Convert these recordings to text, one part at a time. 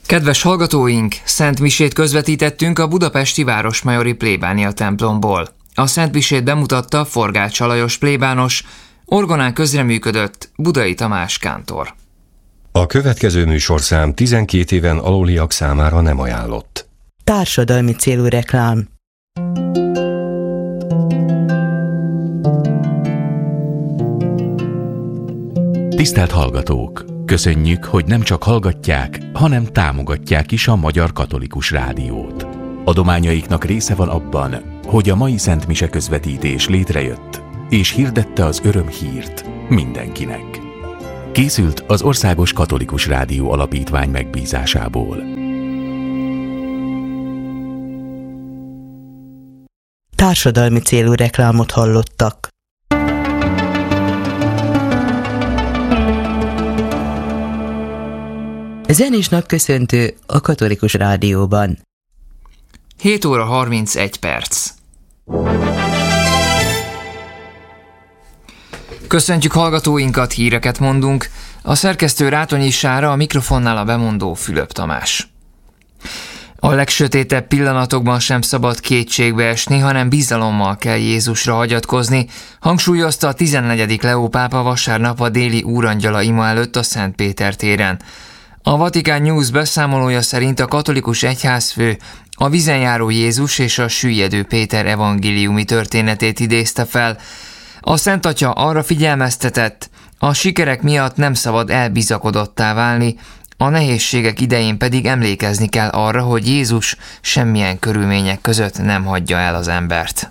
Kedves hallgatóink, Szent Misét közvetítettünk a budapesti Városmajori plébánia templomból. A Szent Misét bemutatta Forgács Alajos plébános, orgonán közreműködött Budai Tamás kántor. A következő műsorszám 12 éven aluliak számára nem ajánlott. Társadalmi célú reklám. Tisztelt hallgatók! Köszönjük, hogy nem csak hallgatják, hanem támogatják is a Magyar Katolikus Rádiót. Adományaiknak része van abban, hogy a mai Szent Mise közvetítés létrejött, és hirdette az örömhírt mindenkinek. Készült az Országos Katolikus Rádió Alapítvány megbízásából. Társadalmi célú reklámot hallottak. Zenés napköszöntő a Katolikus Rádióban. 7 óra 31 perc. Köszöntjük hallgatóinkat, híreket mondunk. A szerkesztő Rátonyi Sára, a mikrofonnál a bemondó Fülöp Tamás. A legsötétebb pillanatokban sem szabad kétségbe esni, hanem bizalommal kell Jézusra hagyatkozni, hangsúlyozta a 14. Leó pápa vasárnap a déli úrangyala ima előtt a Szent Péter téren. A Vatikán News beszámolója szerint a katolikus egyházfő a vízen járó Jézus és a süllyedő Péter evangéliumi történetét idézte fel. A Szent Atya arra figyelmeztetett, a sikerek miatt nem szabad elbizakodottá válni, a nehézségek idején pedig emlékezni kell arra, hogy Jézus semmilyen körülmények között nem hagyja el az embert.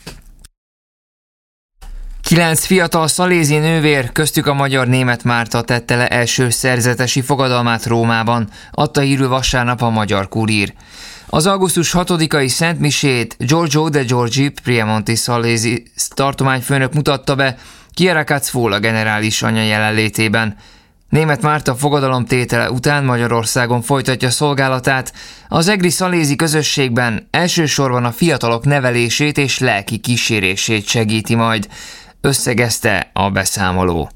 9 fiatal szalézi nővér, köztük a magyar Németh Márta tette le első szerzetesi fogadalmát Rómában, adta hírül vasárnap a Magyar Kurír. Az augusztus 6-ai Szent Misét Giorgio de Giorgi Piemonti szalézi tartományfőnök mutatta be Chiara Cazzuola generális anya jelenlétében. Németh Márta fogadalomtétele után Magyarországon folytatja szolgálatát, az egri szalézi közösségben elsősorban a fiatalok nevelését és lelki kísérését segíti majd, összegezte a beszámoló.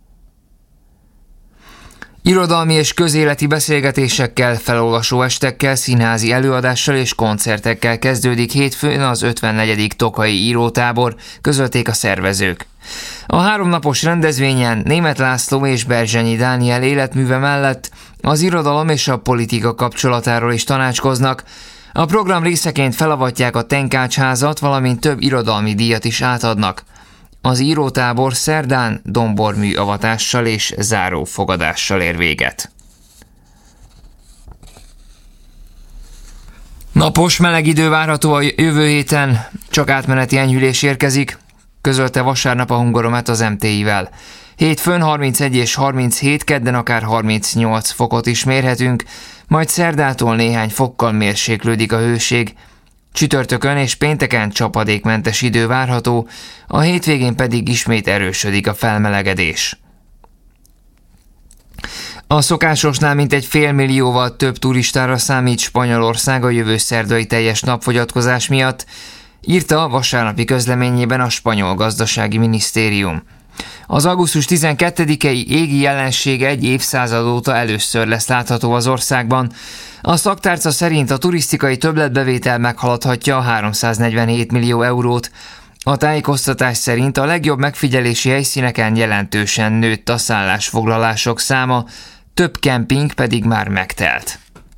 Irodalmi és közéleti beszélgetésekkel, felolvasó estekkel, színházi előadással és koncertekkel kezdődik hétfőn az 54. Tokaji írótábor, közölték a szervezők. A 3 napos rendezvényen Németh László és Berzsenyi Dániel életműve mellett az irodalom és a politika kapcsolatáról is tanácskoznak. A program részeként felavatják a Tenkácsházat, valamint több irodalmi díjat is átadnak. Az írótábor szerdán dombormű avatással és záró fogadással ér véget. Napos, meleg idő várható a jövő héten, csak átmeneti enyhülés érkezik, közölte vasárnap a Hungaromet az MTI-vel. Hétfőn 31 és 37, kedden akár 38 fokot is mérhetünk, majd szerdától néhány fokkal mérséklődik a hőség. Csütörtökön és pénteken csapadékmentes idő várható, a hétvégén pedig ismét erősödik a felmelegedés. A szokásosnál mintegy 500 000 több turistára számít Spanyolország a jövő szerdai teljes napfogyatkozás miatt, írta a vasárnapi közleményében a spanyol gazdasági minisztérium. Az augusztus 12-i égi jelenség egy évszázad óta először lesz látható az országban. A szaktárca szerint a turisztikai többletbevétel meghaladhatja a 347 millió eurót. A tájékoztatás szerint a legjobb megfigyelési helyszíneken jelentősen nőtt a szállásfoglalások száma, több kemping pedig már megtelt.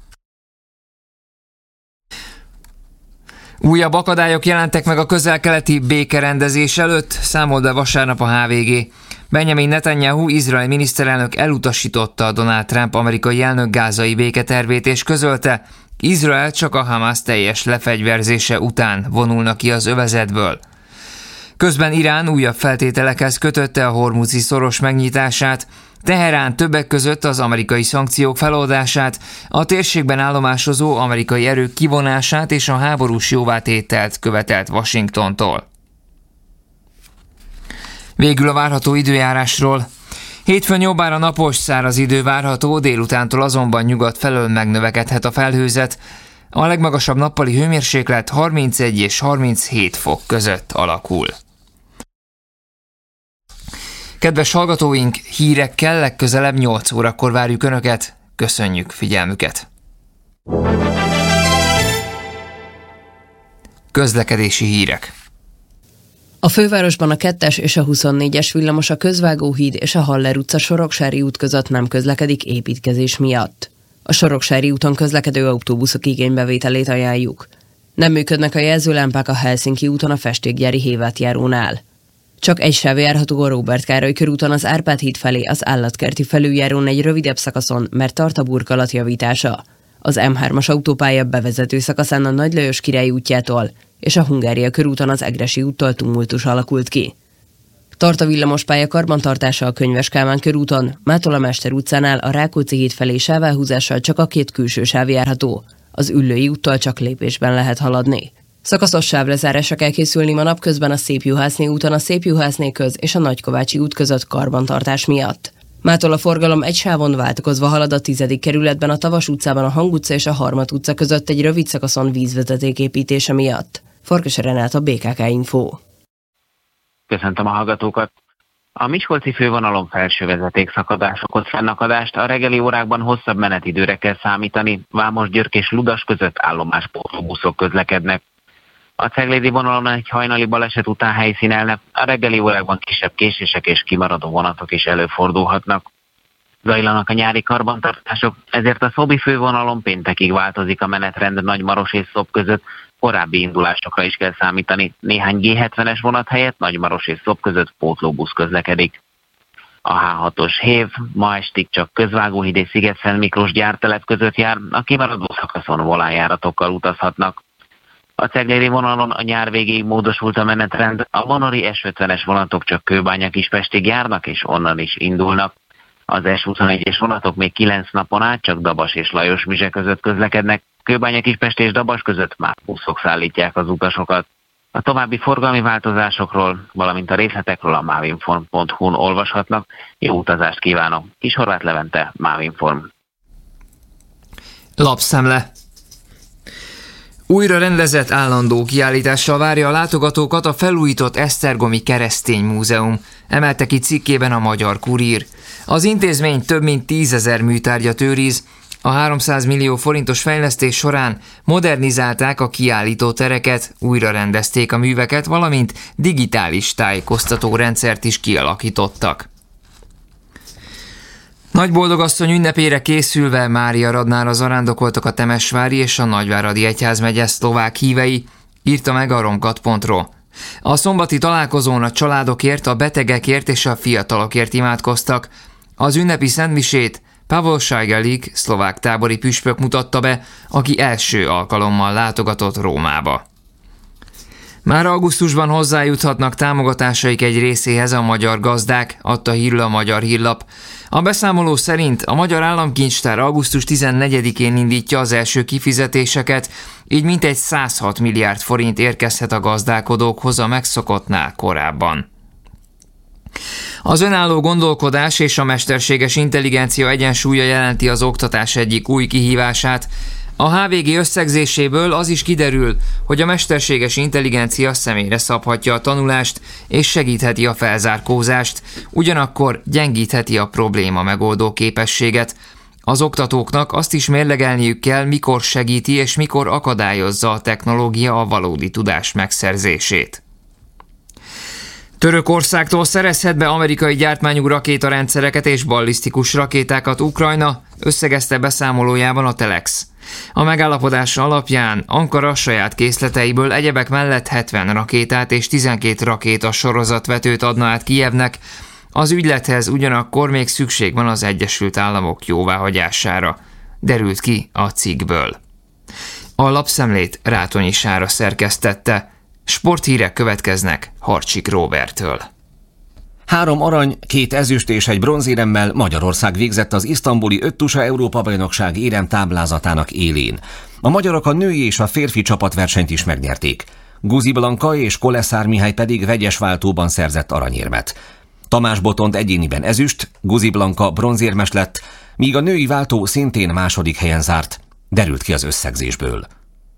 Újabb akadályok jelentek meg a közel-keleti békerendezés előtt, számolt be vasárnap a HVG. Benjamin Netanyahu, Izrael miniszterelnök elutasította a Donald Trump amerikai elnök gázai béketervét és közölte, Izrael csak a Hamas teljes lefegyverzése után vonulna ki az övezetből. Közben Irán újabb feltételekhez kötötte a hormuzi szoros megnyitását, Teherán többek között az amerikai szankciók feloldását, a térségben állomásozó amerikai erők kivonását és a háborús jóvátételt követelt Washingtontól. Végül a várható időjárásról. Hétfőn jobbára napos, száraz idő várható, délutántól azonban nyugat felől megnövekedhet a felhőzet. A legmagasabb nappali hőmérséklet 31 és 37 fok között alakul. Kedves hallgatóink, hírekkel legközelebb 8 órakor várjuk Önöket. Köszönjük figyelmüket! Közlekedési hírek. A fővárosban a 2-es és a 24-es villamos, a Közvágóhíd és a Haller utca Soroksári út között nem közlekedik építkezés miatt. A Soroksári úton közlekedő autóbuszok igénybevételét ajánljuk. Nem működnek a jelzőlámpák a Helsinki úton a Festékgyári Hévátjárónál. Csak egy sáv járható a Róbert Károly körúton az Árpád híd felé az Állatkerti felüljárón egy rövidebb szakaszon, mert tart a burkolat javítása. Az M3-as autópálya bevezető szakaszán a Nagy Lajos Király útjától és a Hungária körúton az Egressy úttól tumultus alakult ki. Tart a villamospálya karbantartása a Könyves Kálmán körúton, mától a Mester utcánál a Rákóczi híd felé sávelhúzással csak a 2 külső sáv járható, az Üllői úttól csak lépésben lehet haladni. Szakaszos sávlezárásra kell készülni ma napközben a Szépjuhászné úton a Szépjuhászné köz és a Nagykovácsi út között karbantartás miatt. Mától a forgalom egy sávon váltakozva halad a 10. kerületben a Tavas utcában a Hang utca és a Harmat utca között egy rövid szakaszon vízvezeték építése miatt. Farkas Renát, a BKK Info. Köszöntöm a hallgatókat! A miskolci fővonalon felső vezetékszakadás okoz fennakadást, a reggeli órákban hosszabb menetidőre kell számítani, Vámosgyörk és Ludas között állomáspótló buszok közlekednek. A ceglédi vonalon egy hajnali baleset után helyszínelnek, a reggeli órákban kisebb késések és kimaradó vonatok is előfordulhatnak. Zajlanak a nyári karbantartások, ezért a Szobi fővonalon péntekig változik a menetrend Nagymaros és Szob között, korábbi indulásokra is kell számítani. Néhány G70-es vonat helyett Nagymaros és Szob között pótlóbusz közlekedik. A H6-os hév ma estig csak Közvágóhíd és Szigetszent Miklós gyártelep között jár, a kimaradó szakaszon volánjáratokkal utazhatnak. A ceglédi vonalon a nyár végéig módosult a menetrend, a vonori S50-es vonatok csak Kőbánya-Kispestig járnak és onnan is indulnak. Az S21-es vonatok még 9 napon át csak Dabas és Lajos-Mizse között közlekednek, Kőbánya-Kispest és Dabas között már buszok szállítják az utasokat. A további forgalmi változásokról, valamint a részletekről a mavinform.hu-n olvashatnak. Jó utazást kívánok! Kishorváth Levente, Mavinform. Lapszemle. Újra rendezett állandó kiállítással várja a látogatókat a felújított Esztergomi Keresztény Múzeum, emelte ki cikkében a Magyar Kurír. Az intézmény több mint 10 000 műtárgyat őriz, a 300 millió forintos fejlesztés során modernizálták a kiállító tereket, újra rendezték a műveket, valamint digitális tájékoztató rendszert is kialakítottak. Nagyboldogasszony ünnepére készülve Mária Radnára zarándokoltak a Temesvári és a Nagyváradi Egyházmegye szlovák hívei, írta meg a romkat.ro. A szombati találkozón a családokért, a betegekért és a fiatalokért imádkoztak. Az ünnepi szentmisét Pavol Sajgelik, szlovák tábori püspök mutatta be, aki első alkalommal látogatott Rómába. Már augusztusban hozzájuthatnak támogatásaik egy részéhez a magyar gazdák, adta hírül a Magyar Hírlap. A beszámoló szerint a Magyar Államkincstár augusztus 14-én indítja az első kifizetéseket, így mintegy 106 milliárd forint érkezhet a gazdálkodókhoz a megszokottnál korábban. Az önálló gondolkodás és a mesterséges intelligencia egyensúlya jelenti az oktatás egyik új kihívását. A HVG összegzéséből az is kiderül, hogy a mesterséges intelligencia személyre szabhatja a tanulást és segítheti a felzárkózást, ugyanakkor gyengítheti a probléma megoldó képességet. Az oktatóknak azt is mérlegelniük kell, mikor segíti és mikor akadályozza a technológia a valódi tudás megszerzését. Törökországtól szerezhet be amerikai gyártmányú rakétarendszereket és ballisztikus rakétákat Ukrajna, összegezte beszámolójában a Telex. A megállapodás alapján Ankara saját készleteiből egyebek mellett 70 rakétát és 12 rakéta sorozatvetőt adna át Kijevnek, az ügylethez ugyanakkor még szükség van az Egyesült Államok jóváhagyására, derült ki a cikkből. A lapszemlét Rátonyi Sára szerkesztette. Sporthírek következnek Harcsik Róberttől. 3 arany, 2 ezüst és 1 bronzéremmel Magyarország végzett az isztambuli 5 tusa Európa-bajnokság érem táblázatának élén. A magyarok a női és a férfi csapatversenyt is megnyerték. Guzi Blanka és Koleszár Mihály pedig vegyes váltóban szerzett aranyérmet. Tamás Botond egyéniben ezüst, Guzi Blanka bronzérmes lett, míg a női váltó szintén második helyen zárt, derült ki az összegzésből.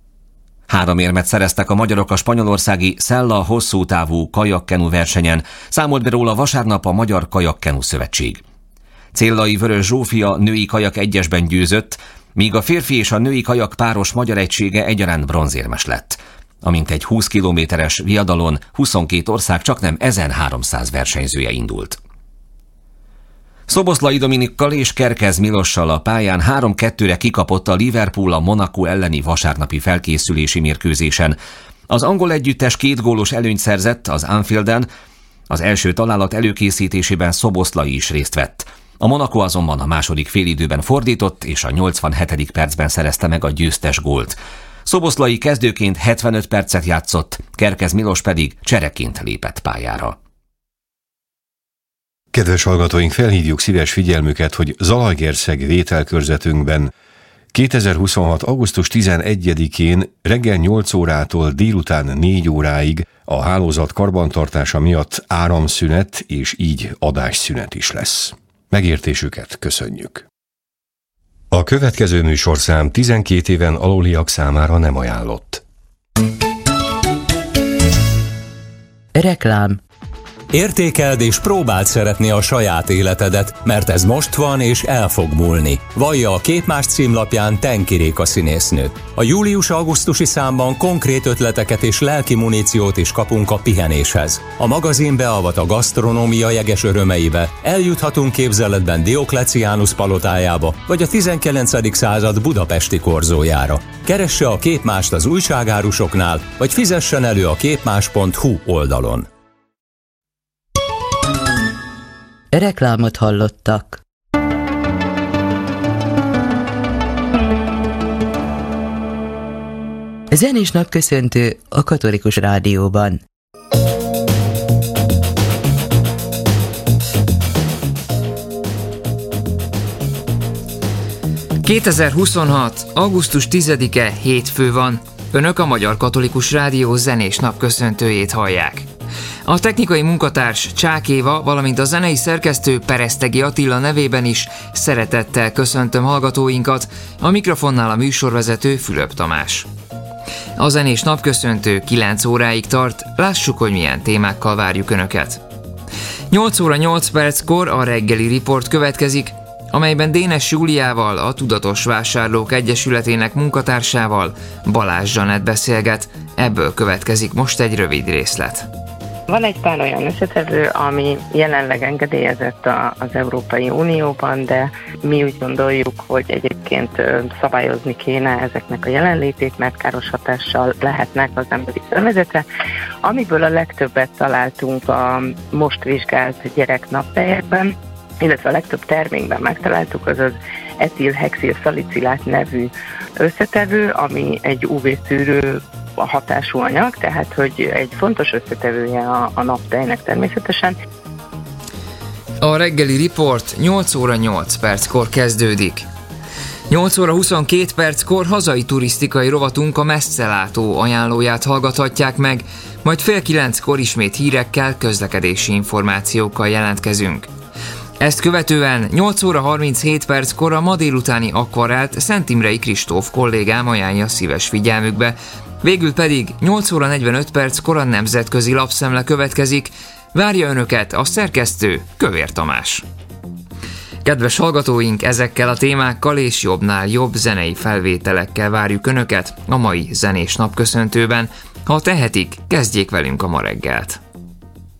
3 érmet szereztek a magyarok a spanyolországi Szella hosszú távú kajakkenu versenyen, számolt be róla vasárnap a Magyar Kajakkenu Szövetség. Céllai Vörös Zsófia női kajak egyesben győzött, míg a férfi és a női kajak páros magyar egysége egyaránt bronzérmes lett. A mintegy 20 kilométeres viadalon 22 ország csaknem 1300 versenyzője indult. Szoboszlai Dominikkal és Kerkez Milossal a pályán 3-2-re kikapott a Liverpool a Monaco elleni vasárnapi felkészülési mérkőzésen. Az angol együttes 2 gólos előnyt szerzett az Anfielden, az első találat előkészítésében Szoboszlai is részt vett. A Monaco azonban a második félidőben fordított, és a 87. percben szerezte meg a győztes gólt. Szoboszlai kezdőként 75 percet játszott, Kerkez Milos pedig csereként lépett pályára. Kedves hallgatóink, felhívjuk szíves figyelmüket, hogy Zalaegerszeg vételkörzetünkben 2026. augusztus 11-én reggel 8 órától délután 4 óráig a hálózat karbantartása miatt áramszünet és így adásszünet is lesz. Megértésüket köszönjük. A következő műsorszám 12 éven aluliak számára nem ajánlott. Reklám. Értékeld és próbáld szeretni a saját életedet, mert ez most van és el fog múlni. Vallja a Képmás címlapján Tenki Réka színésznő. A július-augusztusi számban konkrét ötleteket és lelki muníciót is kapunk a pihenéshez. A magazin beavat a gasztronómia jeges örömeibe, eljuthatunk képzeletben Diokleciánus palotájába, vagy a 19. század budapesti korzójára. Keresse a Képmást az újságárusoknál, vagy fizessen elő a képmás.hu oldalon. Reklámot hallottak. Zenés napköszöntő a Katolikus Rádióban. ...2026. augusztus 10-e hétfő van. Önök a Magyar Katolikus Rádió zenés napköszöntőjét hallják. A technikai munkatárs Csák Éva, valamint a zenei szerkesztő Peresztegi Attila nevében is szeretettel köszöntöm hallgatóinkat, a mikrofonnál a műsorvezető Fülöp Tamás. A zenés napköszöntő 9 óráig tart, lássuk, hogy milyen témákkal várjuk Önöket. 8 óra 8 perckor a reggeli riport következik, amelyben Dénes Júliával, a Tudatos Vásárlók Egyesületének munkatársával Balázs Zsanett beszélget, ebből következik most egy rövid részlet. Van egy pár olyan összetevő, ami jelenleg engedélyezett az Európai Unióban, de mi úgy gondoljuk, hogy egyébként szabályozni kéne ezeknek a jelenlétét, mert káros hatással lehetnek az emberi szervezetre. Amiből a legtöbbet találtunk a most vizsgált gyereknaptejekben, illetve a legtöbb termékben megtaláltuk, az az etilhexilszalicilát nevű összetevő, ami egy UV-szűrő hatású anyag, tehát hogy egy fontos összetevője a naptejnek természetesen. A reggeli riport 8 óra 8 perckor kezdődik. 8 óra 22 perckor hazai turisztikai rovatunk a messzelátó ajánlóját hallgathatják meg, majd fél 9-kor ismét hírekkel, közlekedési információkkal jelentkezünk. Ezt követően 8 óra 37 perckor a ma délutáni akvarelt Szent Imrei Kristóf kollégám ajánlja szíves figyelmükbe, végül pedig 8 óra 45 perckor a nemzetközi lapszemle következik, várja Önöket a szerkesztő Kövér Tamás. Kedves hallgatóink, ezekkel a témákkal és jobbnál jobb zenei felvételekkel várjuk Önöket a mai zenés napköszöntőben. Ha tehetik, kezdjék velünk a ma reggelt.